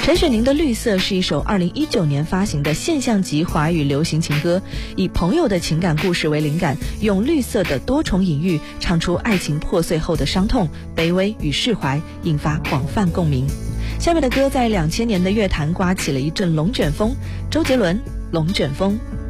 陈雪凝的《绿色》是一首2019年发行的现象级华语流行情歌，以朋友的情感故事为灵感，用绿色的多重隐喻唱出爱情破碎后的伤痛、卑微与释怀，引发广泛共鸣。下面的歌在2000年的乐坛刮起了一阵龙卷风，周杰伦《龙卷风》。